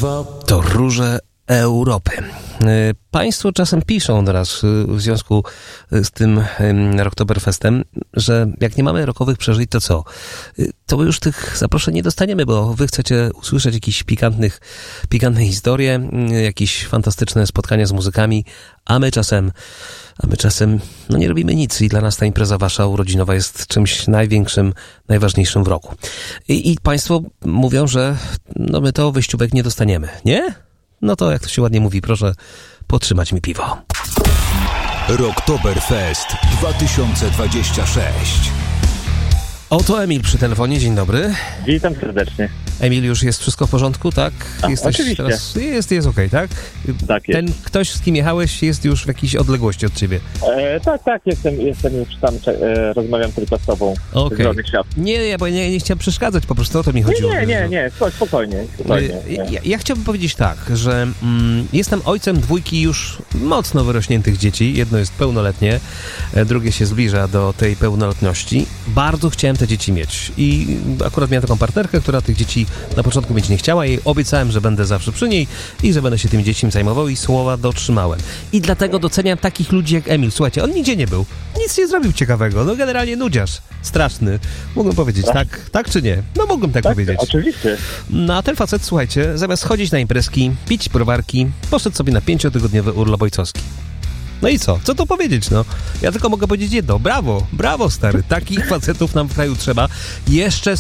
To Róże Europy. Państwo czasem piszą teraz w związku z tym Rocktoberfestem, że jak nie mamy rockowych przeżyć, to co? To już tych zaproszeń nie dostaniemy, bo wy chcecie usłyszeć jakieś pikantne historie, jakieś fantastyczne spotkania z muzykami, a my czasem no nie robimy nic i dla nas ta impreza wasza urodzinowa jest czymś największym, najważniejszym w roku. I państwo mówią, że no my to wyjściówek nie dostaniemy, nie? No to jak to się ładnie mówi, proszę podtrzymać mi piwo. Rocktoberfest 2026. Oto Emil przy telefonie, dzień dobry. Witam serdecznie. Emil, już jest wszystko w porządku, tak? Oczywiście. Teraz, jest okej, tak? Tak jest. Ten ktoś, z kim jechałeś, jest już w jakiejś odległości od ciebie. Tak, jestem już tam, rozmawiam tylko z tobą. Okej. Świat. Nie, bo nie chciałem przeszkadzać, po prostu o to mi chodziło. Nie, spokojnie. Ja chciałbym powiedzieć tak, że jestem ojcem dwójki już mocno wyrośniętych dzieci. Jedno jest pełnoletnie, drugie się zbliża do tej pełnoletności. Bardzo chciałem te dzieci mieć i akurat miałem taką partnerkę, która tych dzieci na początku mieć nie chciała i obiecałem, że będę zawsze przy niej i że będę się tymi dziećmi zajmował i słowa dotrzymałem. I dlatego doceniam takich ludzi jak Emil. Słuchajcie, on nigdzie nie był. Nic nie zrobił ciekawego. No generalnie nudziarz. Straszny. Mógłbym powiedzieć tak czy nie? No mógłbym tak powiedzieć. Oczywiście. No a ten facet, słuchajcie, zamiast chodzić na imprezki, pić browarki, poszedł sobie na 5-tygodniowy urlop ojcowski. No i co? Co tu powiedzieć, no? Ja tylko mogę powiedzieć jedno. Brawo, stary. Takich facetów nam w kraju trzeba. Jeszcze